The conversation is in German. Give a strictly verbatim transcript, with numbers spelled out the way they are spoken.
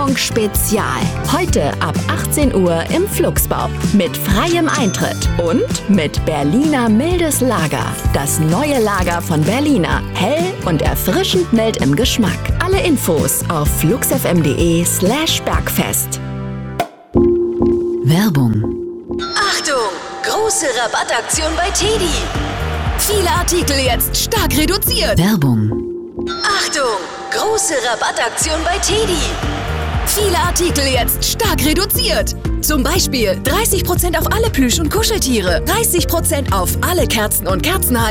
Werbung Spezial. Heute ab achtzehn Uhr im Flugsbau. Mit freiem Eintritt und mit Berliner mildes Lager. Das neue Lager von Berliner. Hell und erfrischend mild im Geschmack. Alle Infos auf flugsfm.de slash bergfest. Werbung. Achtung! Große Rabattaktion bei Teddy. Viele Artikel jetzt stark reduziert. Werbung. Achtung! Große Rabattaktion bei Teddy. Viele Artikel jetzt stark reduziert. Zum Beispiel dreißig Prozent auf alle Plüsch- und Kuscheltiere, dreißig Prozent auf alle Kerzen und Kerzenhalter.